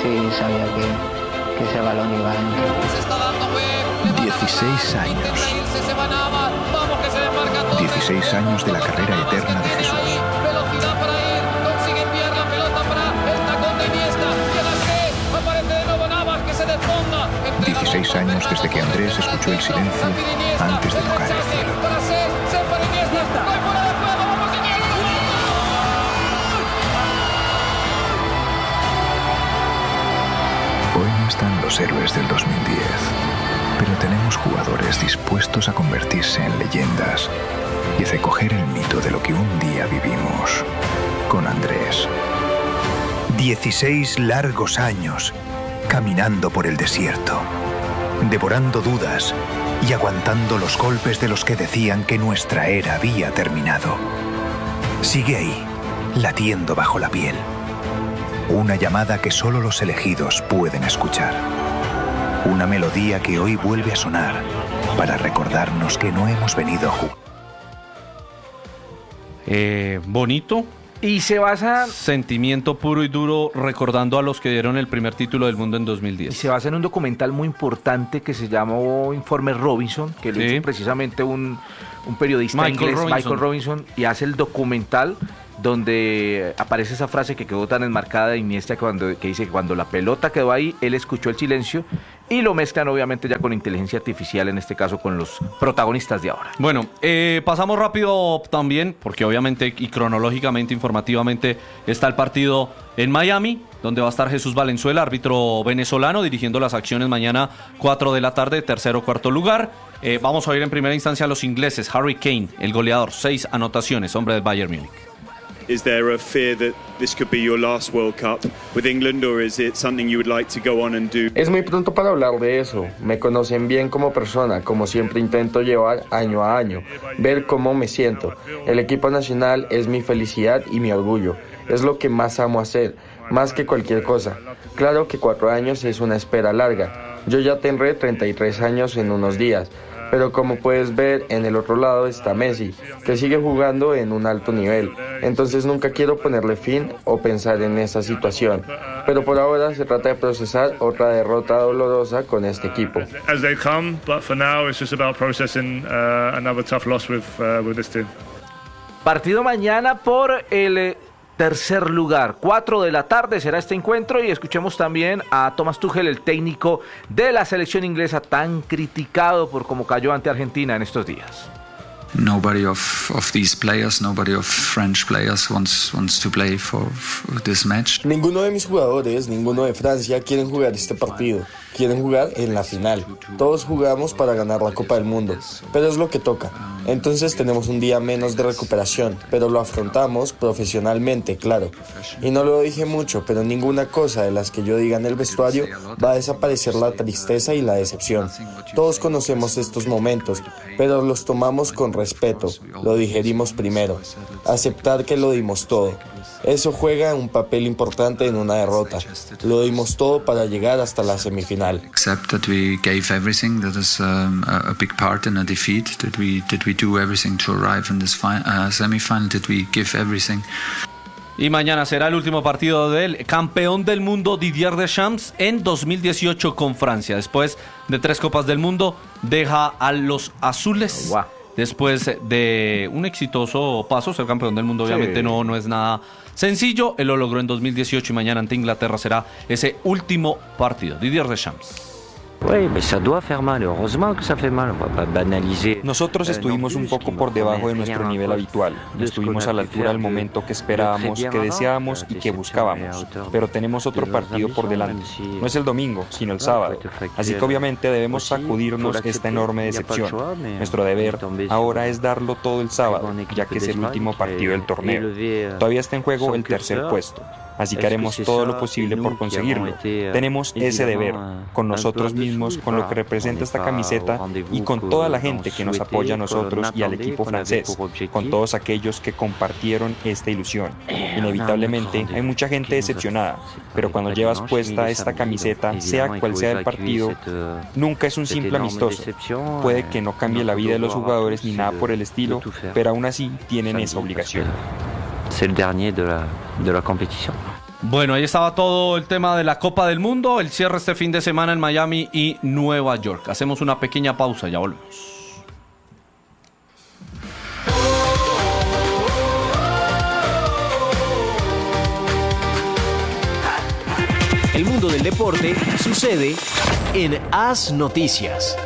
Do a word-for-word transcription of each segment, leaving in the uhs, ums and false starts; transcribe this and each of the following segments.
sí sabía que, que ese balón iba dentro. dieciséis años. dieciséis años de la carrera eterna de Jesús. dieciséis años desde que Andrés escuchó el silencio antes de tocar el cielo. Hoy no están los héroes del dos mil diez, pero tenemos jugadores dispuestos a convertirse en leyendas y a recoger el mito de lo que un día vivimos con Andrés. dieciséis largos años caminando por el desierto, devorando dudas y aguantando los golpes de los que decían que nuestra era había terminado. Sigue ahí, latiendo bajo la piel. Una llamada que solo los elegidos pueden escuchar. Una melodía que hoy vuelve a sonar para recordarnos que no hemos venido a jugar. Eh, bonito. Y se basa... Sentimiento puro y duro recordando a los que dieron el primer título del mundo en dos mil diez. Y se basa en un documental muy importante que se llamó Informe Robinson, que lo sí. hizo precisamente un, un periodista Michael inglés, Robinson. Michael Robinson, y hace el documental donde aparece esa frase que quedó tan enmarcada de Iniesta cuando, que dice que cuando la pelota quedó ahí, él escuchó el silencio, y lo mezclan obviamente ya con inteligencia artificial, en este caso con los protagonistas de ahora. Bueno, eh, pasamos rápido también, porque obviamente y cronológicamente, informativamente, está el partido en Miami, donde va a estar Jesús Valenzuela, árbitro venezolano, dirigiendo las acciones mañana cuatro de la tarde, tercero cuarto lugar. Eh, vamos a oír en primera instancia a los ingleses. Harry Kane, el goleador, seis anotaciones, hombre del Bayern Múnich. Is there a fear that this could be your last World Cup with England, or is it something you would like to go on and do? Es muy pronto para hablar de eso. Me conocen bien como persona, como siempre intento llevar año a año, ver cómo me siento. El equipo nacional es mi felicidad y mi orgullo. Es lo que más amo hacer, más que cualquier cosa. Claro que cuatro años es una espera larga. Yo ya tendré treinta y tres años en unos días. Pero como puedes ver, en el otro lado está Messi, que sigue jugando en un alto nivel. Entonces nunca quiero ponerle fin o pensar en esa situación. Pero por ahora se trata de procesar otra derrota dolorosa con este equipo. As they come, but for now it's just about processing uh, another tough loss with uh, with this team. Partido mañana por el tercer lugar, cuatro de la tarde será este encuentro, y escuchemos también a Thomas Tuchel, el técnico de la selección inglesa, tan criticado por cómo cayó ante Argentina en estos días. Nobody of, of these players, nobody of French players wants wants to play for, for this match. Ninguno de mis jugadores, ninguno de Francia quieren jugar este partido. Quieren jugar en la final. Todos jugamos para ganar la Copa del Mundo, pero es lo que toca. Entonces tenemos un día menos de recuperación, pero lo afrontamos profesionalmente, claro. Y no lo dije mucho, pero ninguna cosa de las que yo diga en el vestuario va a desaparecer la tristeza y la decepción. Todos conocemos estos momentos, pero los tomamos con respeto. Lo digerimos primero. Aceptar que lo dimos todo. Eso juega un papel importante en una derrota. Lo dimos todo para llegar hasta la semifinal. Accept that we gave everything. That is um, a big part in a defeat. Did we did we do everything to arrive in this fi- uh, semifinal? Did we give everything? Y mañana será el último partido del campeón del mundo Didier Deschamps en dos mil dieciocho con Francia. Después de tres Copas del Mundo, deja a los azules. Wow. Después de un exitoso paso, ser campeón del mundo obviamente sí. no, no es nada sencillo. Él lo logró en dos mil dieciocho y mañana ante Inglaterra será ese último partido. Didier Deschamps. Nosotros estuvimos un poco por debajo de nuestro nivel habitual. Estuvimos a la altura del momento que esperábamos, que deseábamos y que buscábamos. Pero tenemos otro partido por delante. No es el domingo, sino el sábado. Así que obviamente debemos sacudirnos esta enorme decepción. Nuestro deber ahora es darlo todo el sábado, ya que es el último partido del torneo. Todavía está en juego el tercer puesto. Así que haremos todo lo posible por conseguirlo. Tenemos ese deber, con nosotros mismos, con lo que representa esta camiseta y con toda la gente que nos apoya a nosotros y al equipo francés, con todos aquellos que compartieron esta ilusión. Inevitablemente hay mucha gente decepcionada, pero cuando llevas puesta esta camiseta, sea cual sea el partido, nunca es un simple amistoso. Puede que no cambie la vida de los jugadores ni nada por el estilo, pero aún así tienen esa obligación. C'est le dernier de la, de la compétition. Bueno, ahí estaba todo el tema de la Copa del Mundo, el cierre este fin de semana en Miami y Nueva York. Hacemos una pequeña pausa, ya volvemos. El mundo del deporte sucede en As Noticias.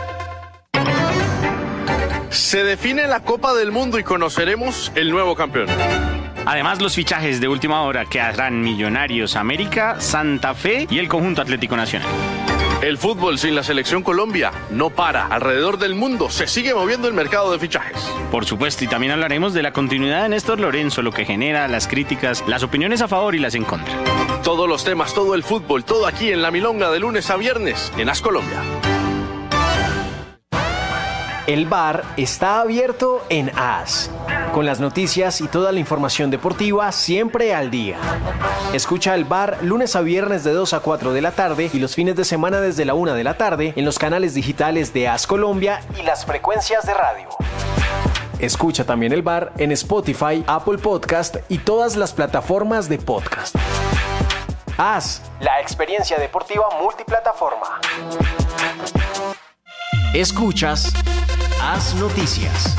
Se define la Copa del Mundo y conoceremos el nuevo campeón. Además, los fichajes de última hora que harán Millonarios América, Santa Fe y el conjunto Atlético Nacional. El fútbol sin la selección Colombia no para. Alrededor del mundo se sigue moviendo el mercado de fichajes. Por supuesto, y también hablaremos de la continuidad de Néstor Lorenzo, lo que genera las críticas, las opiniones a favor y las en contra. Todos los temas, todo el fútbol, todo aquí en La Milonga de lunes a viernes en As Colombia. El bar está abierto en As, con las noticias y toda la información deportiva siempre al día. Escucha el bar lunes a viernes de dos a cuatro de la tarde y los fines de semana desde la una de la tarde en los canales digitales de As Colombia y las frecuencias de radio. Escucha también el bar en Spotify, Apple Podcast y todas las plataformas de podcast. As, la experiencia deportiva multiplataforma. Escuchas As Noticias.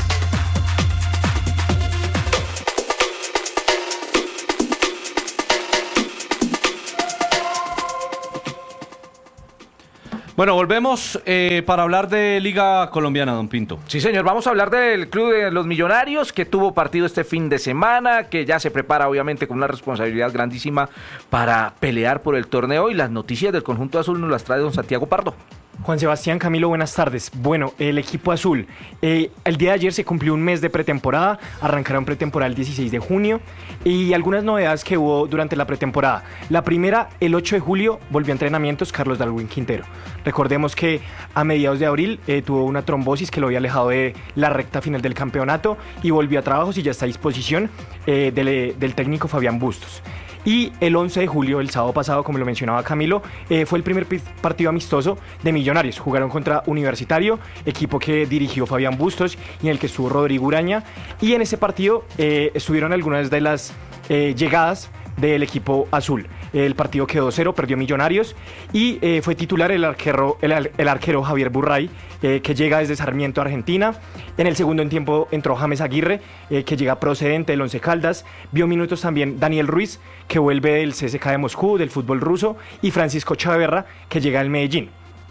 Bueno, volvemos eh, para hablar de Liga Colombiana, don Pinto. Sí, señor, vamos a hablar del Club de los Millonarios, que tuvo partido este fin de semana, que ya se prepara obviamente con una responsabilidad grandísima para pelear por el torneo, y las noticias del conjunto azul nos las trae don Santiago Pardo. Juan Sebastián, Camilo, buenas tardes. Bueno, el equipo azul, eh, el día de ayer se cumplió un mes de pretemporada, arrancaron pretemporada el dieciséis de junio y algunas novedades que hubo durante la pretemporada. La primera, el ocho de julio, volvió a entrenamientos Carlos Darwin Quintero. Recordemos que a mediados de abril eh, tuvo una trombosis que lo había alejado de la recta final del campeonato y volvió a trabajos y ya está a disposición eh, del, del técnico Fabián Bustos. Y el once de julio, el sábado pasado, como lo mencionaba Camilo, eh, fue el primer partido amistoso de Millonarios. Jugaron contra Universitario, equipo que dirigió Fabián Bustos y en el que estuvo Rodrigo Uraña. Y en ese partido eh, estuvieron algunas de las eh, llegadas del equipo azul. El partido quedó cero, perdió Millonarios y eh, fue titular el arquero, el, el arquero Javier Burray, eh, que llega desde Sarmiento, Argentina. En el segundo en tiempo entró James Aguirre, eh, que llega procedente del Once Caldas. Vio minutos también Daniel Ruiz, que vuelve del C S K A de Moscú, del fútbol ruso, y Francisco Chaverra, que llega del Medellín.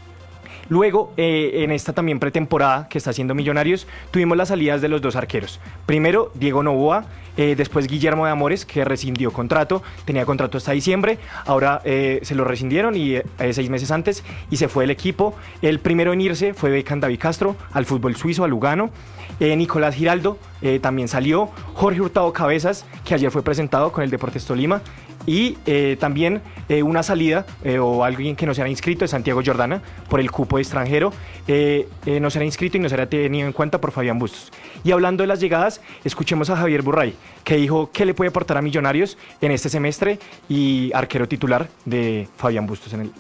Luego, eh, en esta también pretemporada que está haciendo Millonarios, tuvimos las salidas de los dos arqueros. Primero, Diego Novoa, eh, después Guillermo de Amores, que rescindió contrato, tenía contrato hasta diciembre, ahora eh, se lo rescindieron y eh, seis meses antes y se fue del equipo. El primero en irse fue Beckham David Castro, al fútbol suizo, a Lugano. Eh, Nicolás Giraldo eh, también salió. Jorge Hurtado Cabezas, que ayer fue presentado con el Deportes Tolima. Y eh, también eh, una salida eh, o alguien que no será inscrito es Santiago Jordana por el cupo de extranjero. Eh, eh, no será inscrito y no será tenido en cuenta por Fabián Bustos. Y hablando de las llegadas, escuchemos a Javier Burray, que dijo qué le puede aportar a Millonarios en este semestre y arquero titular de Fabián Bustos en el...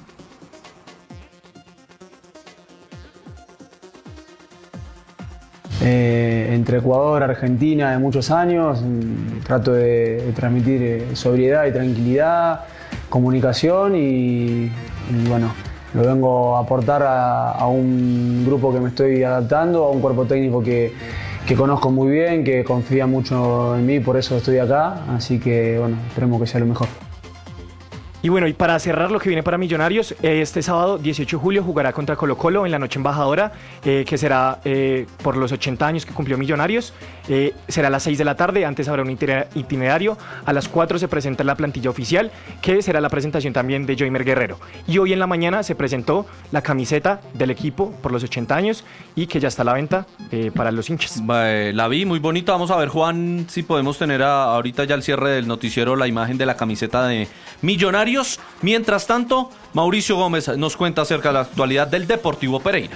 Eh, entre Ecuador, Argentina de muchos años, trato de, de transmitir eh, sobriedad y tranquilidad, comunicación y, y bueno, lo vengo a aportar a, a un grupo que me estoy adaptando, a un cuerpo técnico que, que conozco muy bien, que confía mucho en mí, por eso estoy acá, así que bueno, esperemos que sea lo mejor. Y bueno, y para cerrar lo que viene para Millonarios, este sábado dieciocho de julio jugará contra Colo Colo en la noche embajadora, eh, que será eh, por los ochenta años que cumplió Millonarios. Eh, será a las seis de la tarde, antes habrá un itinerario, a las cuatro se presenta la plantilla oficial, que será la presentación también de Joymer Guerrero. Y hoy en la mañana se presentó la camiseta del equipo por los ochenta años y que ya está a la venta eh, para los hinchas. Eh, la vi, muy bonita. Vamos a ver, Juan, si podemos tener a, ahorita ya al cierre del noticiero la imagen de la camiseta de Millonarios. Mientras tanto, Mauricio Gómez nos cuenta acerca de la actualidad del Deportivo Pereira.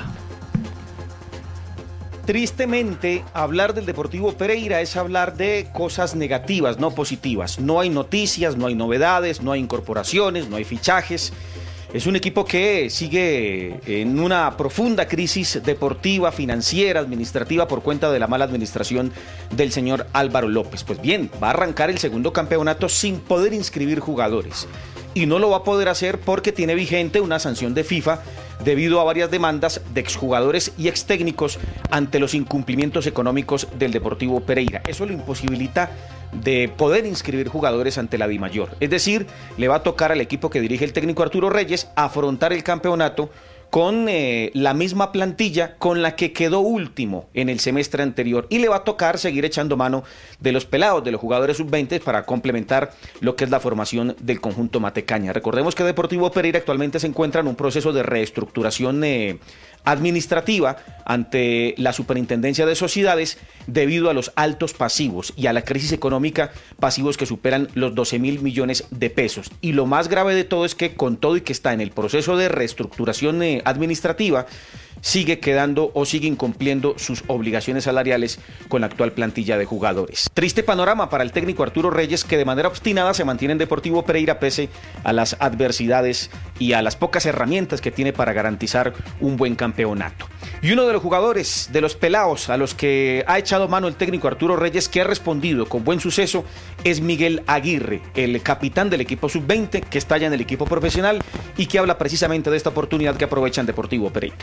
Tristemente, hablar del Deportivo Pereira es hablar de cosas negativas, no positivas. No hay noticias, no hay novedades, no hay incorporaciones, no hay fichajes. Es un equipo que sigue en una profunda crisis deportiva, financiera, administrativa por cuenta de la mala administración del señor Álvaro López. Pues bien, va a arrancar el segundo campeonato sin poder inscribir jugadores. Y no lo va a poder hacer porque tiene vigente una sanción de FIFA debido a varias demandas de exjugadores y extécnicos ante los incumplimientos económicos del Deportivo Pereira. Eso lo imposibilita de poder inscribir jugadores ante la DIMAYOR. Es decir, le va a tocar al equipo que dirige el técnico Arturo Reyes afrontar el campeonato con eh, la misma plantilla con la que quedó último en el semestre anterior, y le va a tocar seguir echando mano de los pelados, de los jugadores sub veinte para complementar lo que es la formación del conjunto Matecaña. Recordemos que Deportivo Pereira actualmente se encuentra en un proceso de reestructuración eh, administrativa ante la Superintendencia de Sociedades debido a los altos pasivos y a la crisis económica, pasivos que superan los doce mil millones de pesos. Y lo más grave de todo es que con todo y que está en el proceso de reestructuración eh, administrativa, sigue quedando o sigue incumpliendo sus obligaciones salariales con la actual plantilla de jugadores. Triste panorama para el técnico Arturo Reyes, que de manera obstinada se mantiene en Deportivo Pereira pese a las adversidades y a las pocas herramientas que tiene para garantizar un buen campeonato. Y uno de los jugadores, de los pelados a los que ha echado mano el técnico Arturo Reyes, que ha respondido con buen suceso, es Miguel Aguirre, el capitán del equipo sub veinte que está ya en el equipo profesional y que habla precisamente de esta oportunidad que aprovecha en Deportivo Pereira.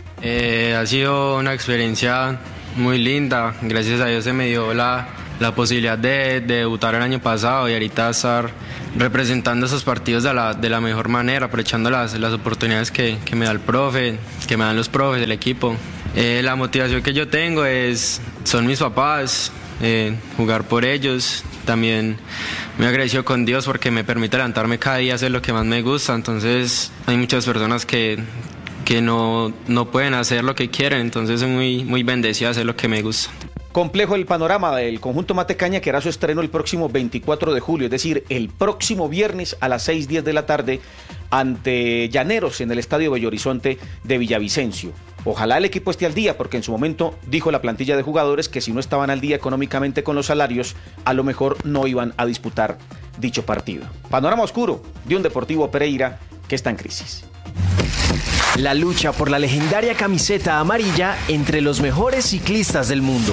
Eh, ha sido una experiencia muy linda, gracias a Dios se me dio la, la posibilidad de, de debutar el año pasado y ahorita estar representando esos partidos de la, de la mejor manera, aprovechando las, las oportunidades que, que me da el profe, que me dan los profes del equipo. Eh, la motivación que yo tengo es, son mis papás, eh, jugar por ellos. También me agradezco con Dios porque me permite levantarme cada día a hacer lo que más me gusta. Entonces hay muchas personas que que no, no pueden hacer lo que quieren, entonces soy muy, muy bendecido a hacer lo que me gusta. Complejo el panorama del conjunto Matecaña, que hará su estreno el próximo veinticuatro de julio, es decir, el próximo viernes a las seis y diez de la tarde ante Llaneros en el Estadio Bello Horizonte de Villavicencio. Ojalá el equipo esté al día, porque en su momento dijo la plantilla de jugadores que si no estaban al día económicamente con los salarios, a lo mejor no iban a disputar dicho partido. Panorama oscuro de un Deportivo Pereira que está en crisis. La lucha por la legendaria camiseta amarilla entre los mejores ciclistas del mundo.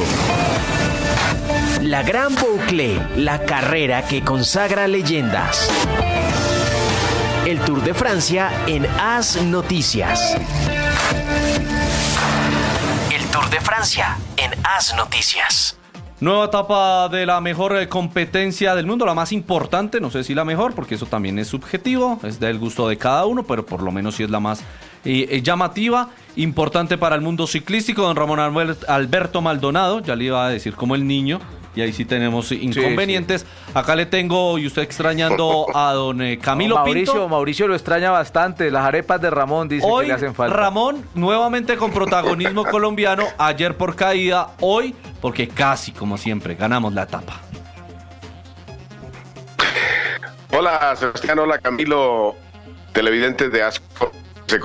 La Gran Boucle, la carrera que consagra leyendas. El Tour de Francia en As Noticias. El Tour de Francia en As Noticias. Nueva etapa de la mejor competencia del mundo, la más importante, no sé si la mejor, porque eso también es subjetivo, es del gusto de cada uno, pero por lo menos sí es la más eh, llamativa, importante para el mundo ciclístico. Don Ramón Alberto Maldonado, ya le iba a decir como el niño, y ahí sí tenemos inconvenientes. Sí, sí. Acá le tengo, y usted extrañando a don eh, Camilo no, Mauricio, Pinto. Mauricio lo extraña bastante, las arepas de Ramón dice hoy, que le hacen falta. Ramón, nuevamente con protagonismo colombiano, ayer por caída, hoy porque casi, como siempre, ganamos la etapa. Hola Sebastián, hola Camilo, televidentes de Asco.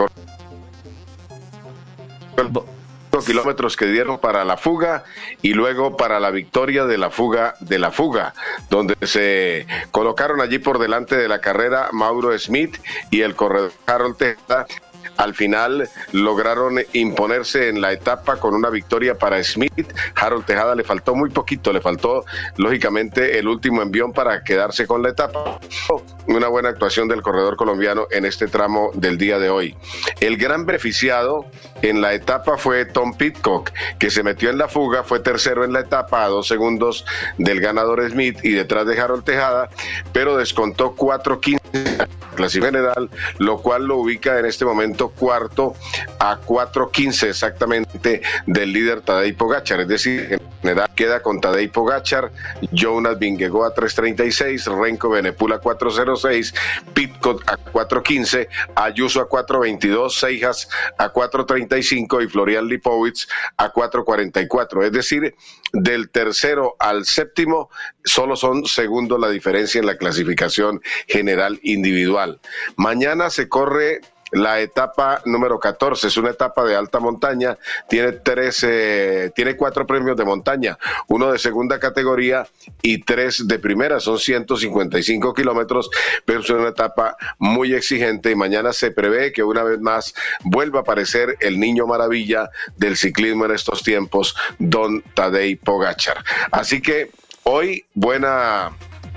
Kilómetros que dieron para la fuga y luego para la victoria de la fuga de la fuga, donde se colocaron allí por delante de la carrera Mauro Smith y el corredor Harold Tejada. Al final lograron imponerse en la etapa con una victoria para Smith. Harold Tejada le faltó muy poquito, le faltó lógicamente el último envión para quedarse con la etapa. Una buena actuación del corredor colombiano en este tramo del día de hoy. El gran beneficiado en la etapa fue Tom Pidcock, que se metió en la fuga, fue tercero en la etapa a dos segundos del ganador Smith y detrás de Harold Tejada, pero descontó cuatro quince clasificación general, lo cual lo ubica en este momento cuarto a cuatro quince exactamente del líder Tadej Pogačar, es decir, en general queda con Tadej Pogačar, Jonas Vingegaard a tres treinta y seis, Renko Benepul a cuatro cero seis, Pidcock a cuatro quince, Ayuso a cuatro veintidós, Seijas a cuatro treinta y cinco y Florian Lipowitz a cuatro cuarenta y cuatro, es decir, del tercero al séptimo solo son segundos la diferencia en la clasificación general individual. Mañana se corre la etapa número catorce, es una etapa de alta montaña, tiene tres, eh, tiene cuatro premios de montaña, uno de segunda categoría y tres de primera, son ciento cincuenta y cinco kilómetros, pero es una etapa muy exigente y mañana se prevé que una vez más vuelva a aparecer el niño maravilla del ciclismo en estos tiempos, don Tadej Pogačar. Así que hoy buena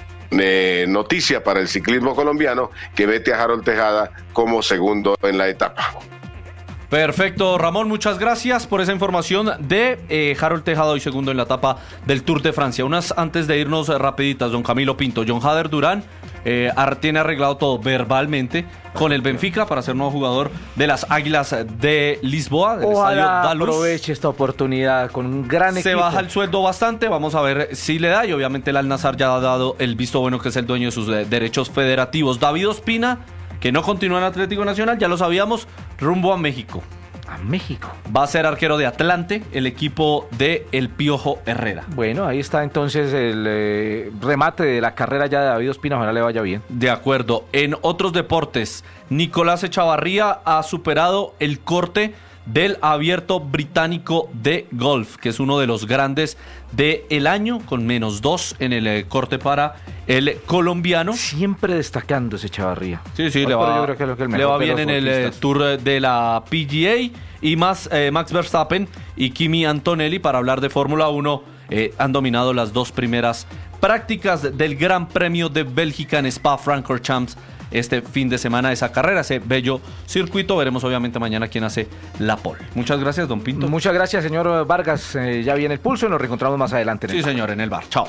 Eh, noticia para el ciclismo colombiano, que mete a Harold Tejada como segundo en la etapa. Perfecto, Ramón, muchas gracias por esa información de eh, Harold Tejada, hoy segundo en la etapa del Tour de Francia. Unas antes de irnos eh, rapiditas, don Camilo Pinto. John Hader Durán eh, tiene arreglado todo verbalmente con el Benfica para ser nuevo jugador de las Águilas de Lisboa, del Ojalá estadio Da Luz. aproveche esta oportunidad con un gran equipo. Se baja el sueldo bastante, vamos a ver si le da, y obviamente el Al-Nassr ya ha dado el visto bueno, que es el dueño de sus eh, derechos federativos. David Ospina, que no continúa en Atlético Nacional, ya lo sabíamos, rumbo a México. A México. Va a ser arquero de Atlante, el equipo de El Piojo Herrera. Bueno, ahí está entonces el eh, remate de la carrera ya de David Ospina, ojalá le vaya bien. De acuerdo. En otros deportes, Nicolás Echavarría ha superado el corte del Abierto Británico de Golf, que es uno de los grandes del año, con menos dos en el eh, corte para el colombiano. Siempre destacando ese Echavarría. Sí, sí, le va, yo creo que es lo que el le va bien en el eh, Tour de la P G A. Y más eh, Max Verstappen y Kimi Antonelli, para hablar de Fórmula uno, eh, han dominado las dos primeras prácticas del Gran Premio de Bélgica en Spa-Francorchamps este fin de semana, esa carrera, ese bello circuito. Veremos obviamente mañana quién hace la pole. Muchas gracias, don Pinto. Muchas gracias, señor Vargas. Eh, ya viene el pulso y nos reencontramos más adelante. En sí, el bar. señor, en el bar. Chao.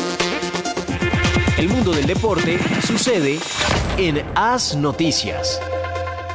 El mundo del deporte sucede en A S Noticias.